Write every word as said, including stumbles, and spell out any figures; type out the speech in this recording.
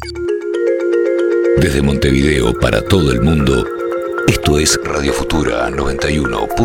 Desde Montevideo para todo el mundo, esto es Radio Futura noventa y uno.